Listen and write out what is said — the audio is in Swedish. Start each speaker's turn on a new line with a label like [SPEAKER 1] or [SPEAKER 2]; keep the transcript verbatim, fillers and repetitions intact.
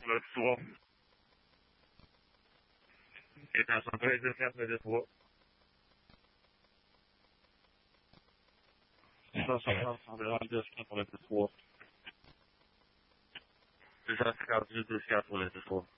[SPEAKER 1] skaffa lite så. Det är kanske en höjd skaffa lite så. Så så han vill ha lite skaffa lite så. Det känns kanske lite skaffa lite så.